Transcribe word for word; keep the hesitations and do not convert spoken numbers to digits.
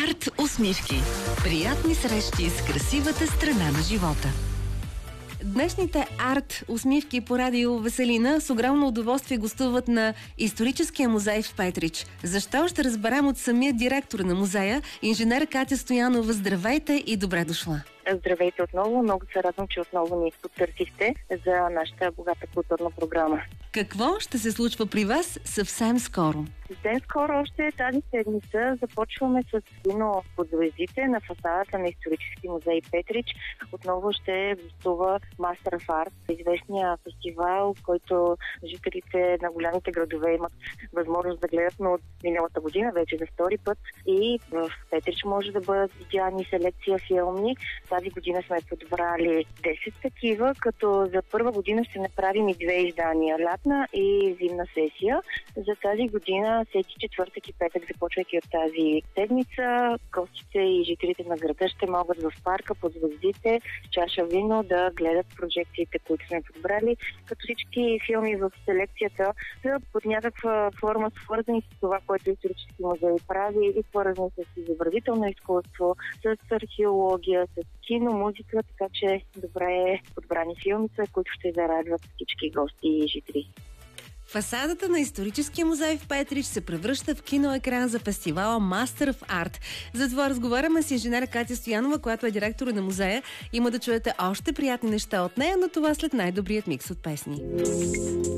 Арт усмивки. Приятни срещи с красивата страна на живота. Днешните арт усмивки по радио Веселина с огромно удоволствие гостуват на Историческия музей в Петрич. Защо? Ще разберем от самия директор на музея, инженер Катя Стоянова. Здравейте и добре дошла! Здравейте отново. Много се радвам, че отново ни потърсихте за нашата богата културна програма. Какво ще се случва при вас съвсем скоро? Съвсем скоро, още тази седмица, започваме с кино под звездите на фасадата на Исторически музей Петрич. Отново ще гостува Master of Art, известния фестивал, в който жителите на голямите градове имат възможност да гледат, но от миналата година вече за втори път. И в Петрич може да бъдат видяни селекция филми. Тази година сме подбрали десет такива, като за първа година ще направим и две издания. Лятна и зимна сесия. За тази година, всеки четвъртък и петък, започвайки от тази седмица, гостите и жителите на града ще могат в парка под звездите с чаша вино да гледат прожекциите, които сме подбрали, като всички филми в селекцията са под някаква форма свързани с това, което Исторически музей прави, и свързани с изобразително изкуство, с археология, с кино, музика, така че добре подбрани филми са, които ще зарадват всички гости и жители. Фасадата на Историческия музей в Петрич се превръща в киноекран за фестивала Master of Art. За това разговаряме с инженер Катя Стоянова, която е директор на музея. Има да чуете още приятни неща от нея, но това след най-добрият микс от песни.